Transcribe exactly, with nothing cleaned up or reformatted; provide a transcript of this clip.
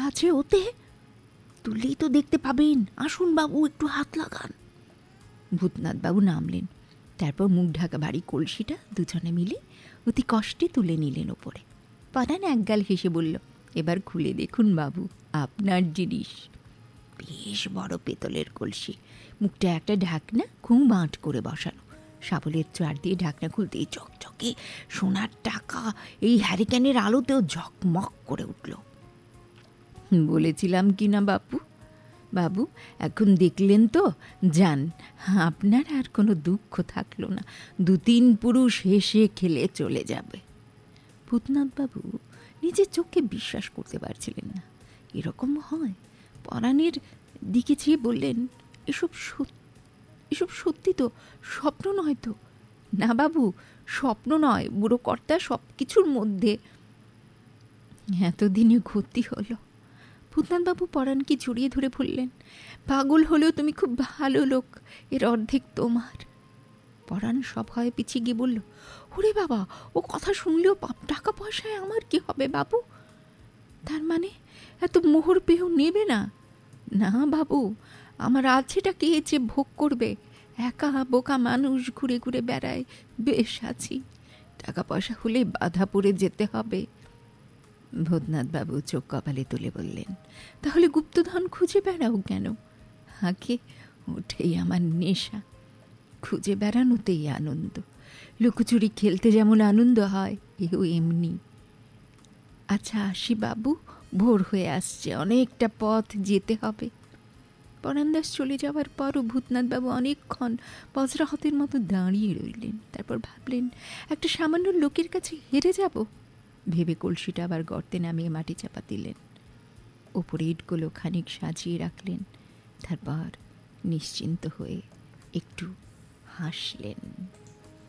আছে ওতে? তুললেই তো দেখতে পাবেন। আসুন বাবু, একটু হাত লাগান। ভূতনাথবাবু নামলেন। তারপর মুখ ঢাকা বাড়ি কলসিটা দুজনে মিলে অতি কষ্টে তুলে নিলেন ওপরে। পরাণ একগাল হেসে বলল, এবার খুলে দেখুন বাবু, আপনার জিনিস। বেশ বড় পেতলের কলসি, মুখটা একটা ঢাকনা খুব বাঁট করে বসানো। শাবলের চার দিয়ে ঢাকনা খুলতেই চকচকে সোনার টাকা এই হ্যারিকেনের আলোতেও ঝকমক করে উঠল। বলেছিলাম কি না বাপু? বাবু, এখন দেখলেন তো, যান, আপনার আর কোনো দুঃখ থাকলো না। দু তিন পুরুষ হেসে খেলে চলে যাবে। ভূতনাথবাবু নিজের চোখকে বিশ্বাস করতে পারছিলেন না। এরকম হয়? পরাণের দিকে চেয়ে বললেন, এসব এসব সত্যি তো, স্বপ্ন নয় তো? না বাবু, স্বপ্ন নয়, বুড়ো কর্তা সব কিছুর মধ্যে। এতদিনে ক্ষতি হলো। ভূতনাথবাবু পরাণকে জড়িয়ে ধরে বললেন, পাগল হলেও তুমি খুব ভালো লোক, এর অর্ধেক তোমার। পরাণ সব হয় পিছিয়ে গিয়ে বলল, ওরে বাবা, ও কথা শুনলেও টাকা পয়সায় আমার কি হবে বাবু? তার মানে এত মোহর পেয়েও নেবে না? না বাবু, আমার আছেটা কে যে ভোগ করবে? একা বোকা মানুষ ঘুরে ঘুরে বেড়ায়, বেশ আছি। টাকা পয়সা হলে বাধা পড়ে যেতে হবে। ভূতনাথবাবু চোখ কপালে তুলে বললেন, তাহলে গুপ্তধন খুঁজে বেড়াও কেন? আগে ওঠেই আমার নেশা, খুঁজে বেড়ানোতেই আনন্দ। লুকোচুরি খেলতে যেমন আনন্দ হয়, এও এমনি। আচ্ছা আসি বাবু, ভোর হয়ে আসছে, অনেকটা পথ যেতে হবে। পরাণদাস চলে যাওয়ার পরও ভূতনাথবাবু অনেকক্ষণ বজ্রাহতের মতো দাঁড়িয়ে রইলেন। তারপর ভাবলেন, একটা সামান্য লোকের কাছে হেরে যাব? ভেবে কলসিটা আবার গর্তে নামিয়ে মাটি চাপা দিলেন। ওপরে ইটগুলো খানিক সাজিয়ে রাখলেন। তারপর নিশ্চিন্ত হয়ে একটু হাসলেন।